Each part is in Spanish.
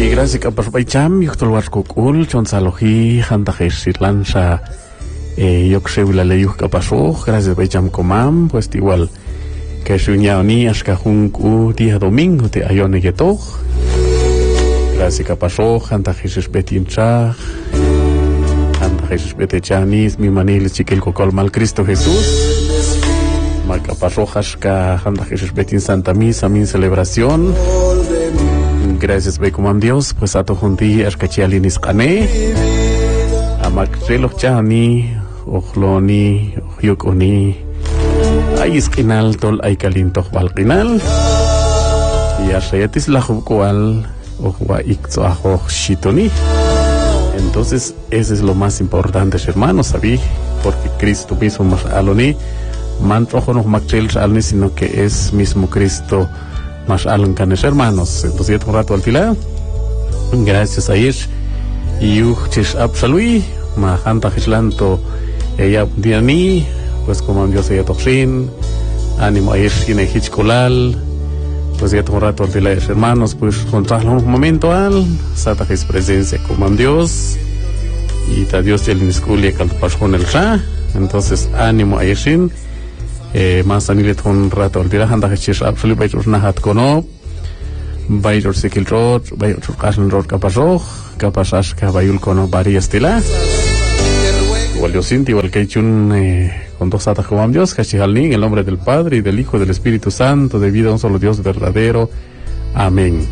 Y gracias a Pasbaicham, yo estoy Kukul, Chonsaloji, Hantajesitlanza, yo creo la ley que pasó, gracias a Baicham Comam, pues igual que sueña ni hasta un día domingo te ayone que todo. Gracias a pasó, Hantajesis Betincha, Hantajesis Betechanis, mi manil chiquil cocol mal Cristo Jesús. Marca pasó, Hashka, Hantajesis Betin Santa Misa, mi celebración. Gracias, Becomam Dios, pues a todos días, Ashkachialinis Kane, a Macrelos Chani, Ojloni, Ojiokoni, hay esquinal, tol, hay calinto, valquinal, y a Shayatis la Jucual, Ojua Ixoajo Shitoni. Entonces, ese es lo más importante, hermanos, ¿sabí? Porque Cristo mismo más aloni, mantrojo no Macrelos alni, sino que es mismo Cristo. Más alancanes hermanos, entonces ya un rato al tila, gracias a ellos, y uchis absolui, ma hanta hislanto, ella diani, pues como Dios ella toxin, ánimo a ellos tiene hichcolal, pues ya un rato al tila hermanos, pues contarlo un momento al, sata his presencia como Dios, y ta Dios ya le nisculia que al pasón el ra, entonces ánimo a ellos. Más anilet un rato al día handa hechis absolut bayur nahat kono bayur sikil road bayur kasan road kapasas kabayul kono varias tila igual yo sinti igual que chun con dos atas como Dios cachihalni en el nombre del Padre y del Hijo y del Espíritu Santo debido a un solo Dios verdadero. Amén.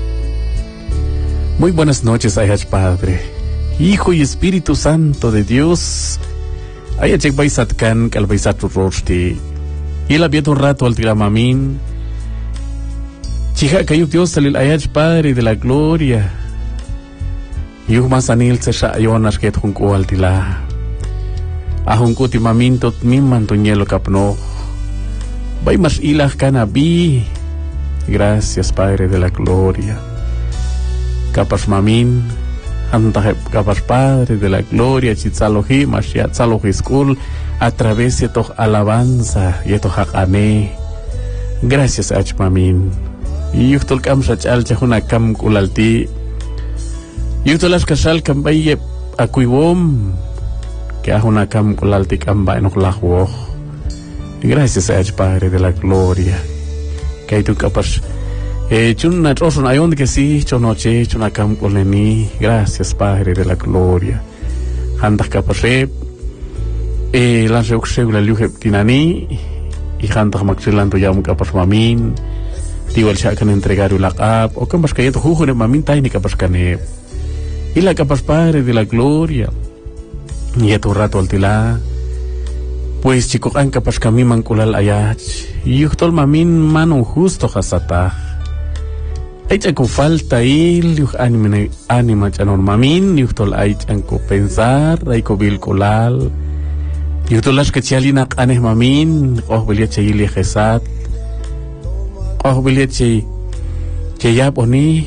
Muy buenas noches, Ayach Padre, Hijo y Espíritu Santo de Dios. Ayach baisatkan kalbaisat rosti. Y la viento un rato al tiramamín. Chija cayó Dios salil ayach Padre de la gloria. Yug masanil se shayonas que junco al tila. A junco timamin tot mimman tuñelo capno. Bay mas ilah canabi. Gracias Padre de la gloria. Capas mamin. Anta capas Padre de la gloria. Chitzalohi mashiat zalohi school. A través de tu alabanza y tu hakane. Gracias Achmamin. Y yo estoy kamsachal chahuna kam kulalti. Yo estoy las kasal kambaye akuibom. Que ahuna kam kulalti kamba enoklahuo. Gracias Ach Padre de la gloria. Que hay tu capas. Chuna troson ayon que sí, chonoche, chuna kam kuleni. Gracias Padre de la gloria. Handas capasep. La la luge tinani y hanta maxilanto ya muka pas mamin igual se akan entregar ulaqab o kan pas kayeto jujo de mamin taini kapas kane y la capas Padre de la gloria y tu rato al tila pues chico kan kapas kami mangkulal ayach y yuhtol mamin mano justo hasata ay ko falta il yuh anima chanon mamin yuhtol ay ko pensar ay ko bilkulal. Y tú las que chalina aneh mamin, beliat chayili jesat, beliat chayap oni,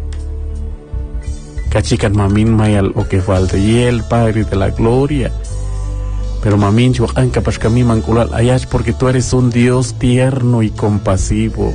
cachikan mamin mayal o que falta y el Padre de la gloria. Pero mamin chuakan capas kami mangkulal ayach porque tú eres un Dios tierno y compasivo.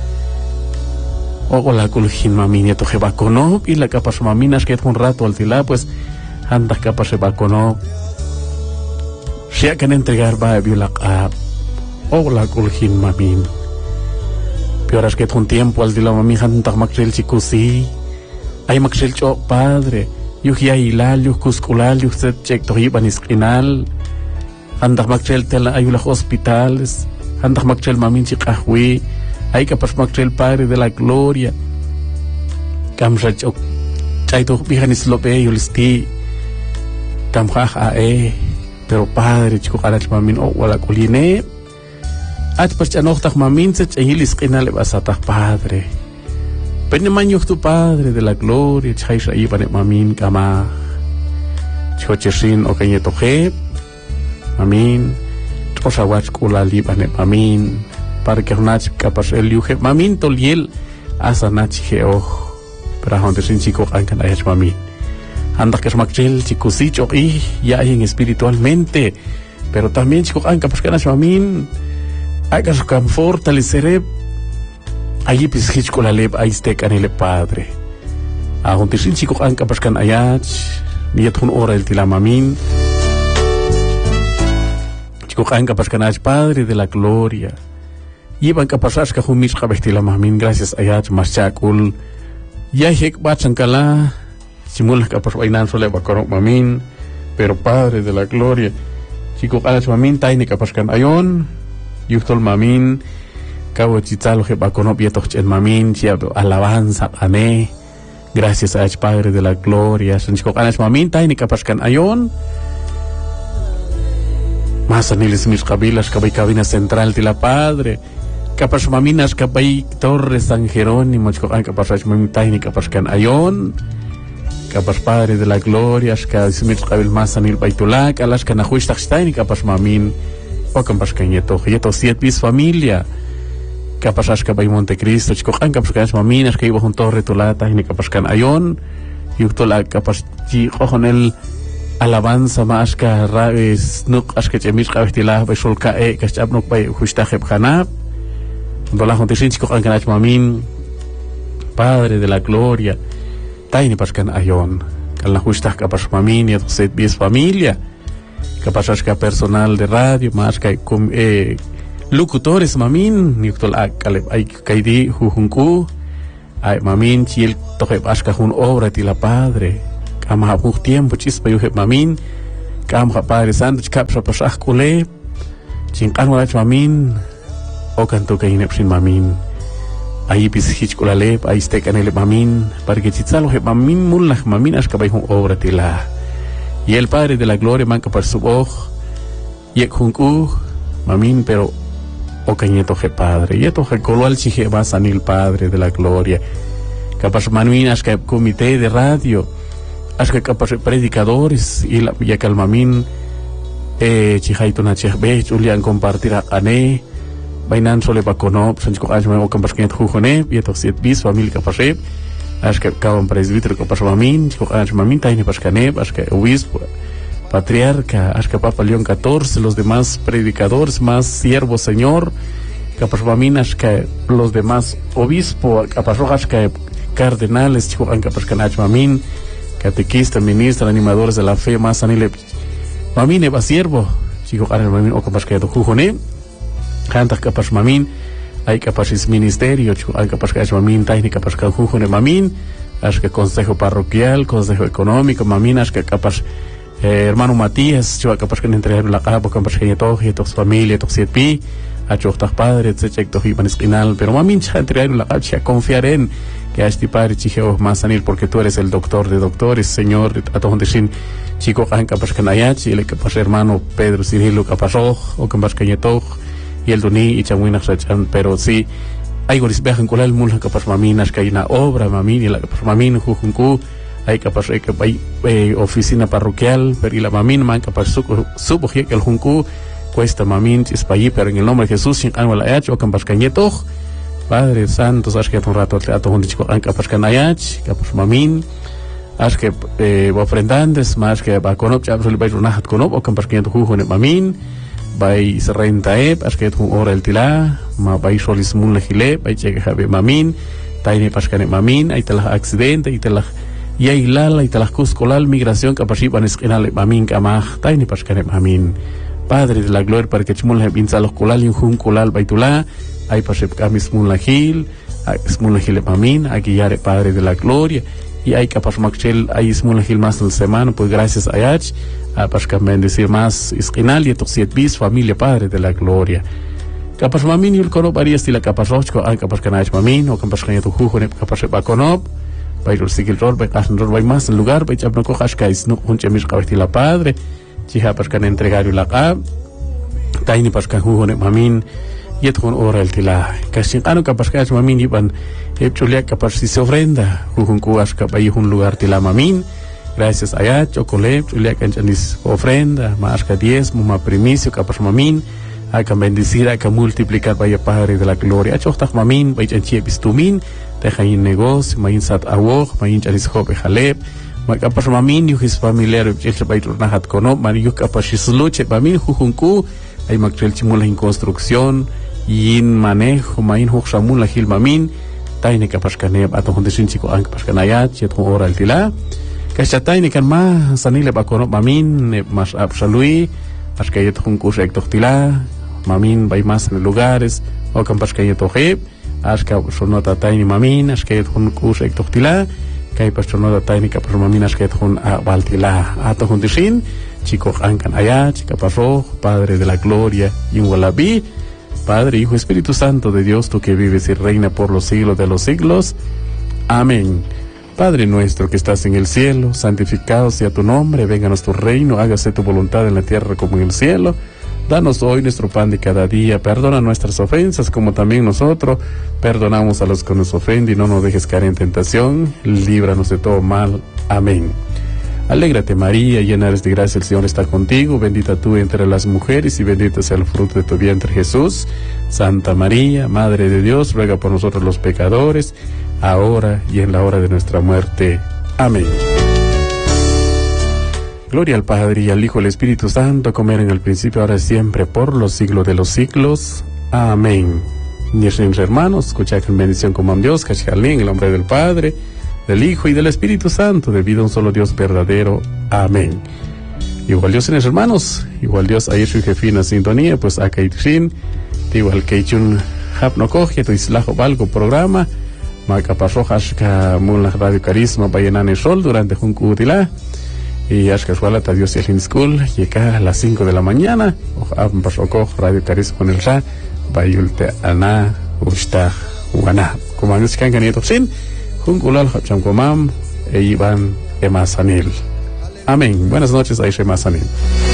O la kulhin mamin ya tu jebacono y la capas maminas que un rato al tila pues andas capas jebacono. Si akan entregar ba biulaqab o la kulhin mamin. Pioras que un tiempo al dila mami hantak makrel chikusi. Ay makrel chok Padre. Yuh ya ilal, yuh kuskulal, yuh set chek tohiban iskinal. Hantak makrel tela ayulah hospitales. Hantak makrel mamin chikahwi. Ay kapas makrel Padre de la gloria. Kamsa chok chay toh bihan islope yulisti. Kamhah Pero Padre, chico, carach mamin o wala kuline. At pas chanoktak mamin se chahilis kinale basatak Padre. Peneman yuk tu Padre de la gloria, chay sa iban mamin kama. Chico chesin o kanya tohe. Mamin. Trosa wach kulali ban mamin. Para que hunach kapas el yuhe. Mamin toliel asa nach heo. Pero honte sin chico kankan ayach mamin. Anda que es macchel chico sí y ya en espiritualmente, pero también chico anca pues que na mamin hagas fortalecer allí pues hichco la leb ahí este canele Padre juntisin chico an kapaskan ayach niet hun ora el tilamamin chico an kapaskan ayach Padre de la gloria iban kapasas ka humis kabestilamamin gracias ayach maschakul yahek bachankala simul kapas wainan sole bakorok mamin pero Padre de la gloria chico ayach mamin taini kapaskan ayon yuftol mamin kawo chitzalo he bakonop yetoch en mamin chia alabanza ane. Gracias a Padre de la gloria. Sanchikokanas mamin tayo ni kapaskan ayon. Masanilis mis kabilas kabay cabina central tila Padre. Kapas maminas kabay Torres San Jerónimo. Chikokan kapas mamin tayo ni kapaskan ayon. Kapas Padre de la gloria. Ska smits kabil masanil baitulak. Alas ka nahuistak tayo ni kapas mamin. O kapaskan yeto. Yeto siet bis familia. Kapasas kabay Montecristo chikokan kapaskan maminas kay ibon torre tulata ni kapaskan ayon yuktola kapas chi ojonel alabanza maska rabes nuk aska chemis kabestila besolka kachapnok bay hustaheb khanab dola hontisin chikokan kanach mamin Padre de la gloria tayni paskan ayon kalna hustah kapas mamin y set bis familia kapasas ka personal de radio maska locutores mamin niktol akalep ay kaidi hujunku ay mamin chiel toke aska hun obra tila Padre kama hapuk tiempo chispa yuhe mamin kama Padre Santo chikapsa pasah kule chingkan wala mamin okan to kainep sin mamin ay bis hich kulalep ay stekanele mamin porque chitzalo he mamin mullah mamin aska bay hun obra tila y el Padre de la gloria manca par suboj yek hunku mamin pero o cañeto je Padre, y esto je coloal chije va sanil Padre de la gloria. Capaz manuinas que comité de radio, as que capaz predicadores y la ya calmamin chijaito na chehbe julian compartir a ane bainan sole baconop sancho as me o capaz que jujone y esto siet bis familia capaz as que caban presbítero capaz mamin chico as mamin taine pascane as que obispo patriarca, Ashka Papa León XIV, los demás predicadores, más siervos, Señor, Capasmaminas, que los demás obispos, Capasrojas, que cardenales, Chihuahua, Capascanach Mamin, catequistas, ministros, animadores de la fe, más Anile Mamin, Eva siervo, Chihuahua, Mamin, o Capascato Jujone, Cantas Capasmamin, hay Capasis ministerio, Chihuahua, Capascach Mamin, Taini Capascal Jujone Mamin, Ashka consejo parroquial, consejo económico, Mamin, Ashka Capas. Hermano Matías, yo capaz que entregar la capa, capaz que todo, y toda su familia, todos siete pi, a choctas padres, etcétera, todo iban esquinal, pero mami, ya entregar la capa, confiar en que a este padre, chico, más sanil, porque tú eres el doctor de doctores, Señor, a todos decir, chico, capaz que nayach, y el capaz hermano Pedro Cirilo, capaz o capaz que todo, y el Duní, y chamuina, pero sí, hay goris vejan con el mundo, capaz maminas, que hay una obra, mami, y la capaz mamin, jujunku, hay capaz que hay oficina parroquial, pero y la mamin man capaz supo que el junku cuesta mamin chispallí, pero en el nombre de Jesús sin algo la hecho capaz cañeto Padre Santo sabes que un rato te ato junto chico capaz canayach capaz mamin as que ofrendantes más que va conop ya solo vais una hat conop o capaz cañeto jugo en mamin vai serrentae as que un hora el tila ma vai solis mun legile vai cheque habe mamin taine pascane mamin hay telah accidente y telah y hay lala y telah cuscolal migración capasipan esquinal mamin kamah taine pascane mamin Padre de la gloria para que chmul he pinsalos colal y un colal baitula hay pasep kamis mun lahil esmun lahil mamin aquí yare Padre de la gloria y hay capas maxel hay esmun lahil más en semana pues gracias a yach a pascam bendecir más esquinal y siet bis familia Padre de la gloria capas mamin y el coro varía estila capas rochco hay capas canach mamin o capas cañeto jujo capas baconop bairul sigil rol bay kasan rol bay más en lugar bay chapno cojas kais no un chemis cabestila Padre chiha pascan entregar la cap taini pascan jujo mamin yet con ora el tila casi cano capas cañach mamin iban chulia capas si se ofrenda jujun cuas capay un lugar tila mamin gracias a ya chocolate chulia canchanis ofrenda más que 10 ma primicio capas mamin hay que bendecir, hay que multiplicar, vaya Padre de la gloria. Achostak mamin, vaya chanchie bistumin, deja in negocio, main sat awog, main chanis hope jaleb, kapas mamin, yuhis familiar, yelche vaya turnahat konop, man yuh kapas isluche, mamin jujunku, hay machrel chimula en construcción, yin manejo, main hujshamula gil mamin, chatayni ka paskaneb ato hunde sinchiko ang paskanayat chet hon oral tila chatayni kan ma sanile bakono mamin mas absalui paskayet hon kusek toktila mamin bay más en lugares o kan paskayet ojeb aska sonota tayni mamin askayet hon kusek toktila kay pasonota tayni ka mamin askayet hon baltila ato hunde sin chico ankan ayat chica parro Padre de la gloria y un walabi Padre, Hijo, Espíritu Santo de Dios, tú que vives y reina por los siglos de los siglos. Amén. Padre nuestro que estás en el cielo, santificado sea tu nombre, vénganos tu reino, hágase tu voluntad en la tierra como en el cielo. Danos hoy nuestro pan de cada día, perdona nuestras ofensas como también nosotros perdonamos a los que nos ofenden y no nos dejes caer en tentación, líbranos de todo mal. Amén. Alégrate María, llena eres de gracia, el Señor está contigo, bendita tú entre las mujeres y bendito sea el fruto de tu vientre Jesús. Santa María, Madre de Dios, ruega por nosotros los pecadores, ahora y en la hora de nuestra muerte. Amén. Gloria al Padre y al Hijo y al Espíritu Santo, como era en el principio, ahora y siempre, por los siglos de los siglos. Amén. Mis hermanos, escuchad con bendición como a Dios, cachalín, en el nombre del Padre, del Hijo y del Espíritu Santo, debido a un solo Dios verdadero. Amén. Igual Dios, mis hermanos, igual Dios, ahí su jefina sintonía, pues acá y tin, igual que un hap no coge, tu islajo valgo programa, maca parrojas ka mula radio carisma, bayenan el sol durante junco utila, y ashka sualata Dios y el school, llega a las 5 de la mañana, o hap parroco radio carisma en el ra, bayulte ana, usta, wana, como antes que han ganado sin, Junculal Hachamkomam e Iván Emasanil. Amén. Buenas noches, Aisha Emasanil.